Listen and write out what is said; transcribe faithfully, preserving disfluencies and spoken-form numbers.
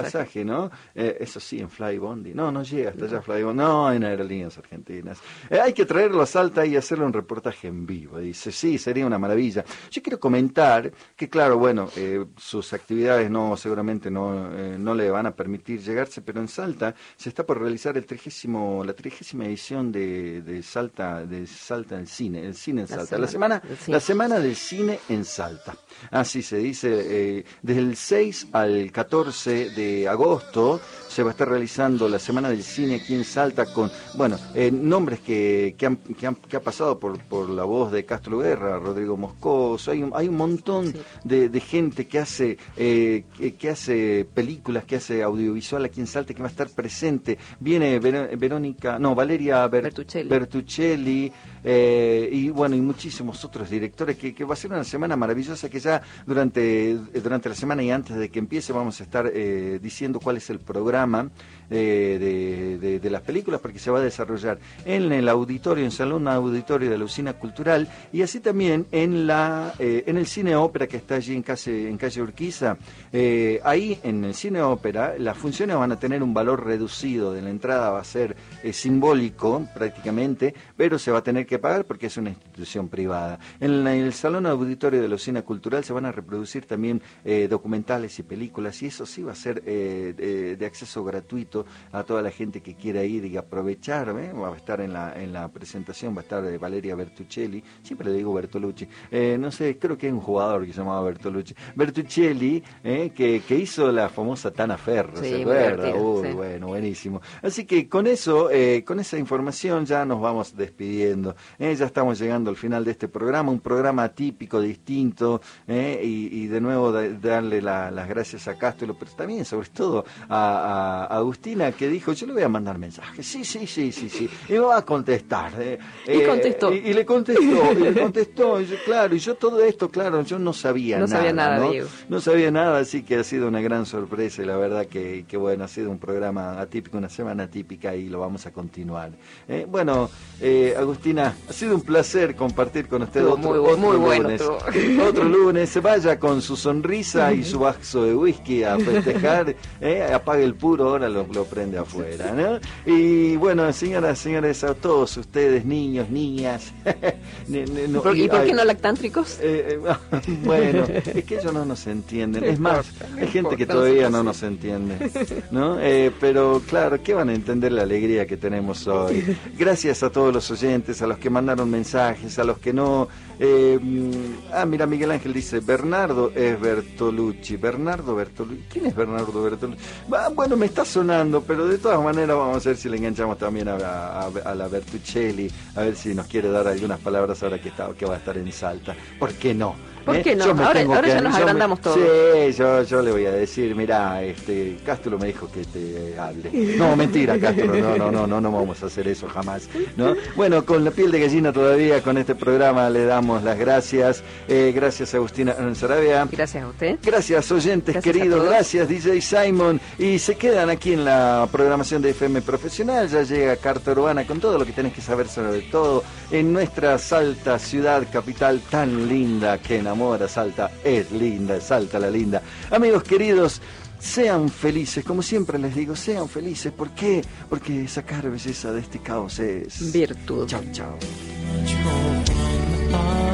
pasaje, ¿no? Eh, eso sí, en Flybondi. No, no llega hasta allá Flybondi. No, en Aerolíneas Argentinas. Eh, hay que traerlo a Salta y hacerle un reportaje en vivo. Dice, sí, sería una maravilla. Yo quiero comentar que, claro, bueno, eh, sus actividades no, seguramente no, eh, no le van a permitir llegarse, pero en Salta se está por realizar el trigésimo, la trigésima edición de, de Salta, de Salta en cine, el cine en La Salta. La semana, semana, sí. la semana del cine en Salta. Así se dice, eh, desde el seis al catorce de agosto se va a estar realizando la Semana del Cine aquí en Salta con, bueno, eh, nombres que, que, han, que, han, que ha pasado por, por la voz de Castro Guerra, Rodrigo Moscoso, hay un, hay un montón Sí. de, de gente que hace, eh, que, que hace películas, que hace audiovisual aquí en Salta, que va a estar presente. Viene Ver, Verónica, no, Valeria Ber, Bertuccelli. Bertuccelli eh, y bueno, y muchísimos otros directores, que, que va a ser una semana maravillosa, que ya durante, durante la semana y antes de que empiece vamos a estar eh, diciendo cuál es el programa eh, de, de, de las películas, porque se va a desarrollar en el auditorio, en Salón Auditorio de la Usina Cultural, y así también en la eh, en el Cine Ópera, que está allí en calle, en calle Urquiza. Eh, ahí en el Cine Ópera las funciones van a tener un valor reducido, de la entrada va a ser eh, simbólico prácticamente, pero se va a tener que pagar porque es una institución privada. En, la, en el Salón Auditorio de la Usina Cultural se van a reproducir también eh, documentales y películas, y eso sí va a ser eh, de, de acceso gratuito a toda la gente que quiera ir y aprovechar. ¿eh? Va a estar en la en la presentación, va a estar eh, Valeria Bertuccelli, siempre le digo Bertolucci, eh, no sé, creo que hay un jugador que se llamaba Bertolucci, Bertuccelli, eh, que, que hizo la famosa Tana Ferro, Sí, ¿se muy acuerda? divertido, Uy, sí. bueno, buenísimo. Así que con eso, eh, con esa información ya nos vamos despidiendo. Eh, ya estamos llegando al final de este programa, un programa atípico, distinto, eh, y, y de nuevo da, darle la, las gracias a Castro, pero también, sobre todo, a, a a Agustina, que dijo, yo le voy a mandar mensajes, sí, sí, sí, sí, sí, y me va a contestar. Eh, Y contestó. Y, y le contestó, y le contestó, y yo, claro, y yo todo esto, claro, yo no sabía No nada. sabía nada, ¿no? Diego. No sabía nada, así que ha sido una gran sorpresa, y la verdad que, que bueno, ha sido un programa atípico, una semana atípica, y lo vamos a continuar. Eh, bueno, eh, Agustina, ha sido un placer compartir con usted Estuvo otro, muy, otro muy bueno, lunes. estuvo. Otro lunes, se vaya con su sonrisa y su vaso de whisky a festejar, eh, apague el puro, ahora lo, lo prende afuera, ¿no? Y bueno, señoras, señores, a todos ustedes, niños, niñas. no, ¿Por, ¿Y por qué ay, no lactántricos? eh, eh, bueno, es que ellos no nos entienden. Es más, hay gente que importa, todavía nosotros no sí. nos entiende, ¿no? Eh, pero claro, ¿qué van a entender la alegría que tenemos hoy? Gracias a todos los oyentes, a los que mandaron mensajes, a los que no. Eh, ah, mira, Miguel Ángel dice, Bernardo es Bertolucci. Bernardo Bertolucci. ¿Quién es Bernardo Bertolucci? Ah, bueno, me está sonando, pero de todas maneras vamos a ver si le enganchamos también a, a, a la Bertuccelli, a ver si nos quiere dar algunas palabras ahora que, está, que va a estar en Salta. ¿Por qué no? ¿Por ¿Eh? qué no? Yo me Ahora, tengo ahora que- ya nos yo me- agrandamos todos. Sí, yo, yo le voy a decir, mira, este, Castro me dijo que te hable. No, mentira, Castro, no, no, no, no, no vamos a hacer eso jamás, ¿no? Bueno, con la piel de gallina todavía, con este programa le damos las gracias. Eh, gracias, Agustina Sarabia. Gracias a usted. Gracias, oyentes Gracias a queridos, todos. gracias, D J Simon. Y se quedan aquí en la programación de F M Profesional. Ya llega Carta Urbana con todo lo que tenés que saber sobre todo en nuestra Salta, ciudad capital tan linda que enamora. Salta es linda, Salta la linda. Amigos queridos, sean felices, como siempre les digo, sean felices. ¿Por qué? Porque sacar belleza de este caos es Virtud. Chao, chao. much more fun.